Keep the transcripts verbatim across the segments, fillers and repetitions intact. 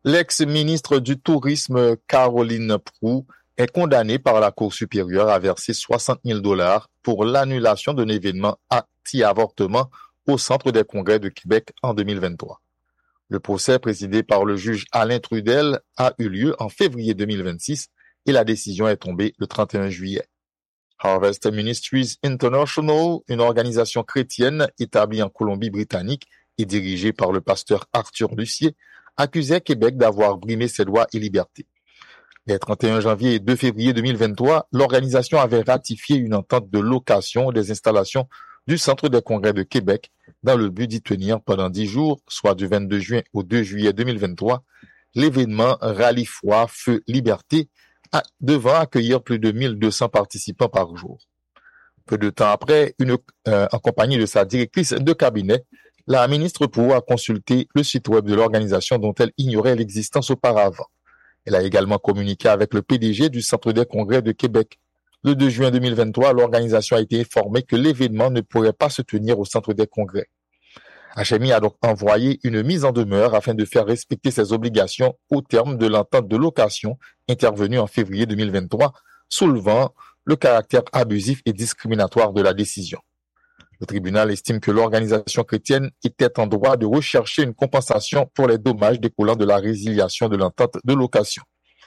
L'ex-ministre du Tourisme Caroline Prou est condamnée par la Cour supérieure à verser soixante mille dollars pour l'annulation d'un événement anti-avortement au Centre des congrès de Québec en deux mille vingt-trois. Le procès, présidé par le juge Alain Trudel, a eu lieu en février deux mille vingt-six et la décision est tombée le trente et un juillet. Harvest Ministries International, une organisation chrétienne établie en Colombie-Britannique et dirigée par le pasteur Arthur Lucier, accusait Québec d'avoir brimé ses droits et libertés. Les trente et un janvier et deux février deux mille vingt-trois, l'organisation avait ratifié une entente de location des installations du Centre des congrès de Québec dans le but d'y tenir pendant dix jours, soit du vingt-deux juin au deux juillet deux mille vingt-trois, l'événement Rallye Foi Feu Liberté devant accueillir plus de mille deux cents participants par jour. Peu de temps après, une, euh, en compagnie de sa directrice de cabinet, la ministre Prou a consulté le site web de l'organisation dont elle ignorait l'existence auparavant. Elle a également communiqué avec le P D G du Centre des congrès de Québec. Le deux juin deux mille vingt-trois, l'organisation a été informée que l'événement ne pourrait pas se tenir au Centre des congrès. H M I a donc envoyé une mise en demeure afin de faire respecter ses obligations au terme de l'entente de location intervenue en février deux mille vingt-trois, soulevant le caractère abusif et discriminatoire de la décision. Le tribunal estime que l'organisation chrétienne était en droit de rechercher une compensation pour les dommages découlant de la résiliation de l'entente de location.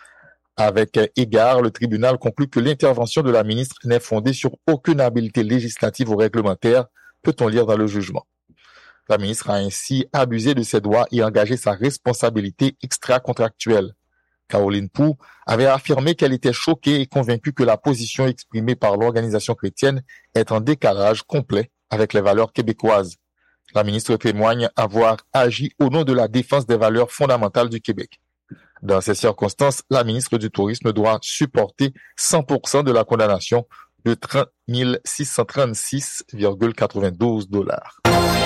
Avec égard, le tribunal conclut que l'intervention de la ministre n'est fondée sur aucune habileté législative ou réglementaire, peut-on lire dans le jugement. La ministre a ainsi abusé de ses droits et engagé sa responsabilité extra-contractuelle. Caroline Prou avait affirmé qu'elle était choquée et convaincue que la position exprimée par l'organisation chrétienne est en décalage complet avec les valeurs québécoises. La ministre témoigne avoir agi au nom de la défense des valeurs fondamentales du Québec. Dans ces circonstances, la ministre du Tourisme doit supporter cent pour cent de la condamnation de trente mille six cent trente-six virgule quatre-vingt-douze dollars.